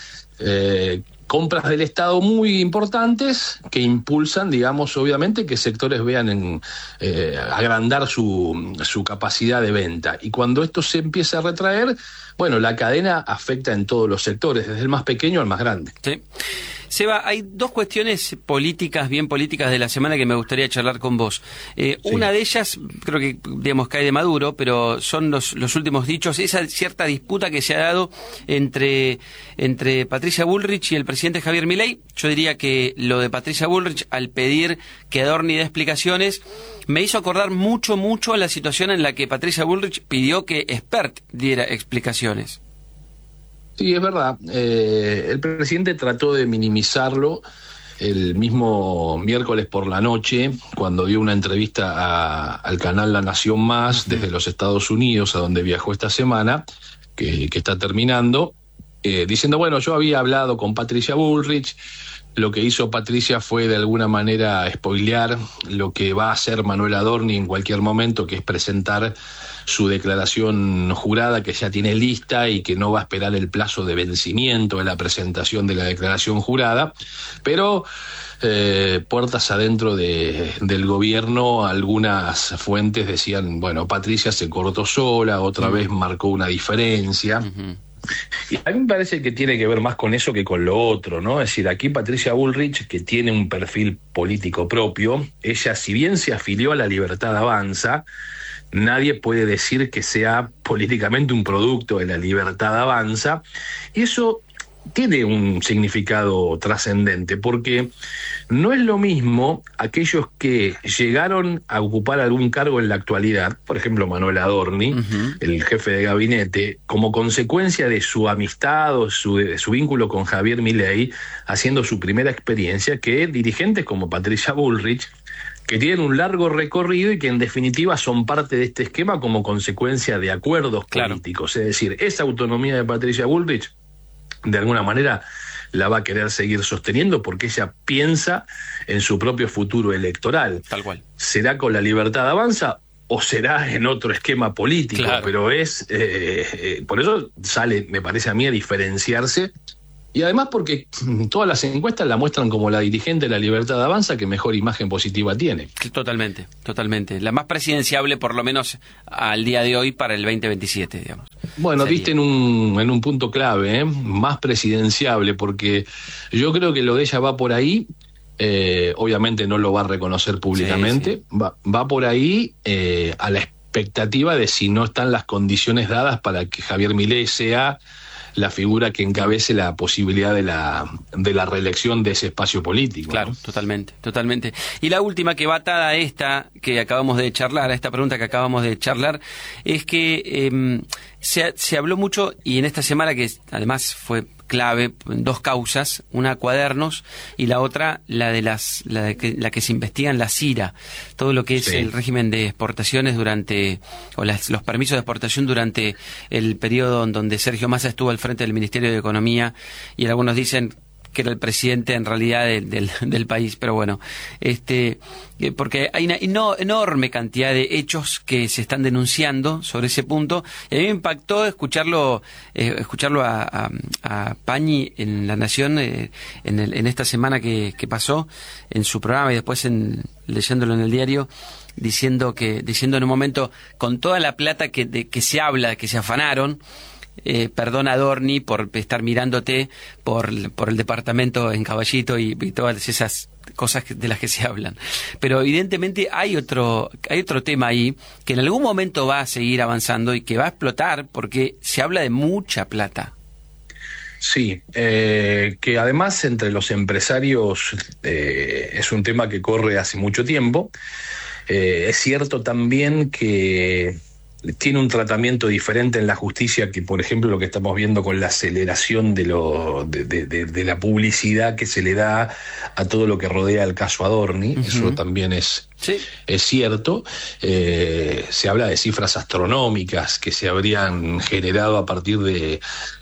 Compras del Estado muy importantes que impulsan, digamos, obviamente, que sectores vean agrandar su capacidad de venta. Y cuando esto se empieza a retraer, bueno, la cadena afecta en todos los sectores, desde el más pequeño al más grande. Sí. Seba, hay 2 cuestiones políticas, bien políticas de la semana que me gustaría charlar con vos. Una de ellas, creo que, digamos, cae de Maduro, pero son los últimos dichos, esa cierta disputa que se ha dado entre Patricia Bullrich y el presidente Javier Milei. Yo diría que lo de Patricia Bullrich, al pedir que Adorni dé explicaciones, me hizo acordar mucho a la situación en la que Patricia Bullrich pidió que Spert diera explicaciones. Sí, es verdad. El presidente trató de minimizarlo el mismo miércoles por la noche, cuando dio una entrevista al canal La Nación Más desde los Estados Unidos, a donde viajó esta semana, que está terminando, diciendo, bueno, yo había hablado con Patricia Bullrich. Lo que hizo Patricia fue de alguna manera spoilear lo que va a hacer Manuel Adorni en cualquier momento, que es presentar su declaración jurada, que ya tiene lista y que no va a esperar el plazo de vencimiento de la presentación de la declaración jurada, pero puertas adentro del gobierno, algunas fuentes decían, bueno, Patricia se cortó sola, otra vez marcó una diferencia. Y a mí me parece que tiene que ver más con eso que con lo otro, ¿no? Es decir, aquí Patricia Bullrich, que tiene un perfil político propio, ella, si bien se afilió a La Libertad Avanza, nadie puede decir que sea políticamente un producto de La Libertad Avanza, y eso tiene un significado trascendente, porque no es lo mismo aquellos que llegaron a ocupar algún cargo en la actualidad, por ejemplo Manuel Adorni, el jefe de gabinete, como consecuencia de su amistad o de su vínculo con Javier Milei, haciendo su primera experiencia, que dirigentes como Patricia Bullrich, que tienen un largo recorrido y que en definitiva son parte de este esquema como consecuencia de acuerdos políticos. Es decir, esa autonomía de Patricia Bullrich de alguna manera la va a querer seguir sosteniendo porque ella piensa en su propio futuro electoral. Tal cual. ¿Será con La Libertad Avanza o será en otro esquema político? Claro. Pero es por eso sale, me parece a mí, a diferenciarse. Y además porque todas las encuestas la muestran como la dirigente de La Libertad Avanza que mejor imagen positiva tiene. Totalmente. La más presidenciable, por lo menos al día de hoy, para el 2027, digamos. Bueno, sería. Viste en un punto clave, más presidenciable, porque yo creo que lo de ella va por ahí. Obviamente no lo va a reconocer públicamente. Sí. Va por ahí a la expectativa de si no están las condiciones dadas para que Javier Milei sea la figura que encabece la posibilidad de la reelección de ese espacio político. Claro, ¿no? Totalmente. Y la última que va atada a esta que acabamos de charlar, a esta pregunta que acabamos de charlar, es que se habló mucho, y en esta semana que además fue clave en dos causas, una cuadernos y la otra la que se investigan la CIRA, todo lo que es el régimen de exportaciones los permisos de exportación durante el periodo en donde Sergio Massa estuvo al frente del Ministerio de Economía, y algunos dicen que era el presidente en realidad del país, pero bueno, porque hay una enorme cantidad de hechos que se están denunciando sobre ese punto, y a mí me impactó escucharlo a Pañi en La Nación en esta semana que pasó en su programa, y después leyéndolo en el diario, diciendo en un momento, con toda la plata que se habla, que se afanaron, perdona Adorni por estar mirándote por el departamento en Caballito y todas esas cosas de las que se hablan, pero evidentemente hay otro tema ahí que en algún momento va a seguir avanzando y que va a explotar, porque se habla de mucha plata. Sí, que además entre los empresarios es un tema que corre hace mucho tiempo. Es cierto también que tiene un tratamiento diferente en la justicia que, por ejemplo, lo que estamos viendo con la aceleración de la publicidad que se le da a todo lo que rodea el caso Adorni. Uh-huh. Eso también es cierto. Se habla de cifras astronómicas que se habrían generado a partir de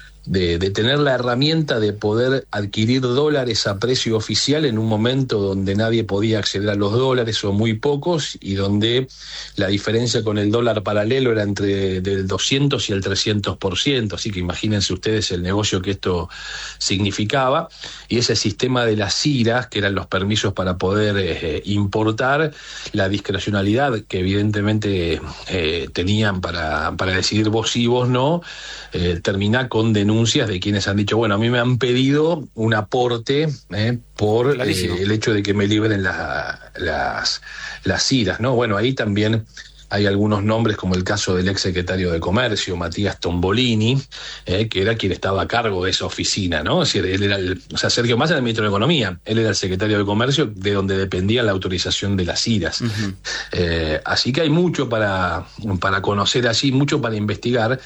tener la herramienta de poder adquirir dólares a precio oficial en un momento donde nadie podía acceder a los dólares o muy pocos, y donde la diferencia con el dólar paralelo era entre del 200 y el 300%, así que imagínense ustedes el negocio que esto significaba. Y ese sistema de las CIRAs, que eran los permisos para poder importar, la discrecionalidad que evidentemente tenían para decidir vos sí, vos no, termina con denuncias de quienes han dicho, bueno, a mí me han pedido un aporte por el hecho de que me liberen las CIRAs, ¿no? Bueno, ahí también hay algunos nombres, como el caso del ex secretario de Comercio, Matías Tombolini, que era quien estaba a cargo de esa oficina, ¿no? Es decir, él era Sergio Massa era el ministro de Economía, él era el secretario de Comercio, de donde dependía la autorización de las CIRAs. Uh-huh. Así que hay mucho para conocer allí, mucho para investigar.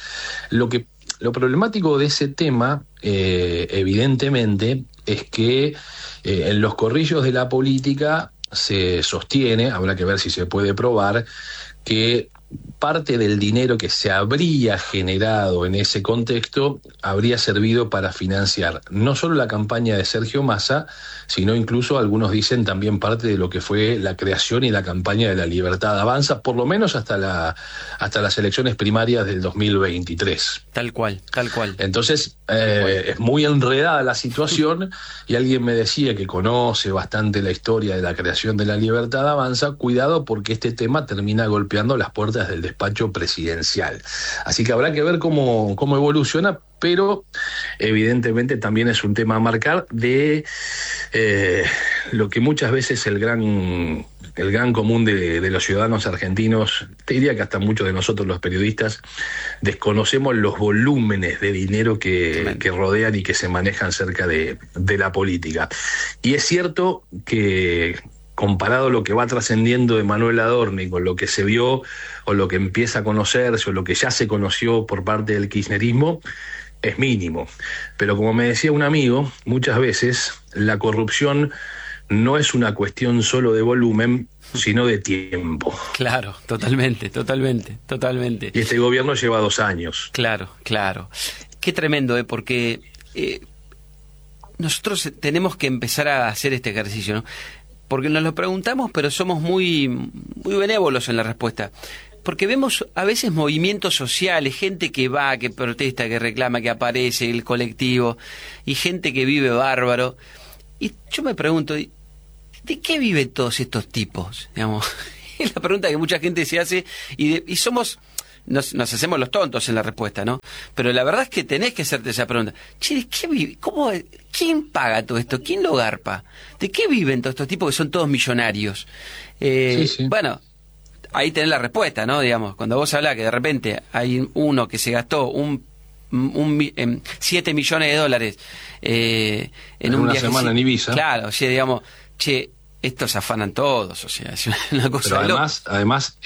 Lo problemático de ese tema, evidentemente, es que en los corrillos de la política se sostiene, habrá que ver si se puede probar, que parte del dinero que se habría generado en ese contexto habría servido para financiar no solo la campaña de Sergio Massa, sino incluso algunos dicen también parte de lo que fue la creación y la campaña de La Libertad Avanza, por lo menos hasta las elecciones primarias del 2023. Tal cual. Entonces, es muy enredada la situación, y alguien me decía que conoce bastante la historia de la creación de La Libertad Avanza, cuidado porque este tema termina golpeando las puertas del despacho presidencial. Así que habrá que ver cómo evoluciona, pero evidentemente también es un tema a marcar de lo que muchas veces el gran común de los ciudadanos argentinos, te diría que hasta muchos de nosotros los periodistas, desconocemos los volúmenes de dinero que rodean y que se manejan cerca de la política. Y es cierto que, comparado lo que va trascendiendo de Manuel Adorni con lo que se vio o lo que empieza a conocerse o lo que ya se conoció por parte del kirchnerismo, es mínimo. Pero como me decía un amigo, muchas veces la corrupción no es una cuestión solo de volumen, sino de tiempo. Claro, totalmente. Y este gobierno lleva 2 años. Claro. Qué tremendo, porque nosotros tenemos que empezar a hacer este ejercicio, ¿no? Porque nos lo preguntamos, pero somos muy benévolos en la respuesta. Porque vemos a veces movimientos sociales, gente que va, que protesta, que reclama, que aparece, el colectivo, y gente que vive bárbaro. Y yo me pregunto, ¿de qué viven todos estos tipos? Digamos, es la pregunta que mucha gente se hace, y somos... Nos hacemos los tontos en la respuesta, ¿no? Pero la verdad es que tenés que hacerte esa pregunta. Che, ¿quién paga todo esto? ¿Quién lo garpa? ¿De qué viven todos estos tipos que son todos millonarios? Sí. Bueno, ahí tenés la respuesta, ¿no? Digamos, cuando vos hablás que de repente hay uno que se gastó 7 millones de dólares en una semana en Ibiza. Claro, o sea, digamos, estos afanan todos, o sea, es una cosa pero loca. además